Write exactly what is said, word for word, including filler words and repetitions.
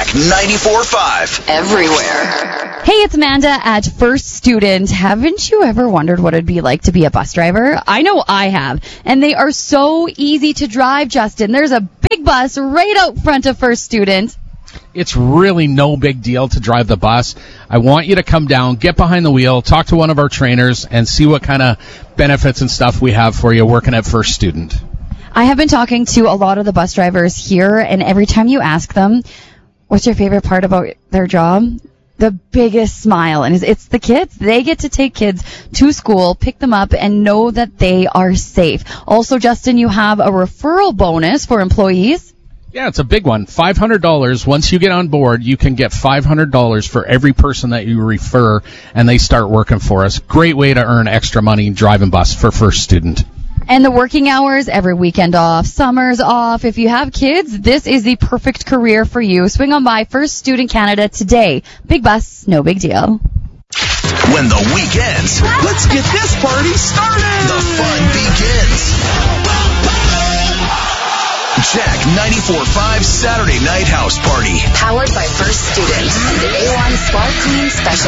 Talk ninety-four point five. Everywhere. Hey, it's Amanda at First Student. Haven't you ever wondered what it'd be like to be a bus driver? I know I have. And they are so easy to drive, Justin. There's a big bus right out front of First Student. It's really no big deal to drive the bus. I want you to come down, get behind the wheel, talk to one of our trainers, and see what kind of benefits and stuff we have for you working at First Student. I have been talking to a lot of the bus drivers here, and every time you ask them, what's your favorite part about their job? The biggest smile, and it's the kids. They get to take kids to school, pick them up, and know that they are safe. Also, Justin, you have a referral bonus for employees. Yeah, it's a big one. five hundred dollars. Once you get on board, you can get five hundred dollars for every person that you refer, and they start working for us. Great way to earn extra money driving bus for First Student. And the working hours, every weekend off, summers off. If you have kids, this is the perfect career for you. Swing on by First Student Canada today. Big bus, no big deal. When the week ends, let's get this party started. The fun begins. Jack ninety-four point five Saturday Night House Party. Powered by First Student. The A one Spark Clean Special.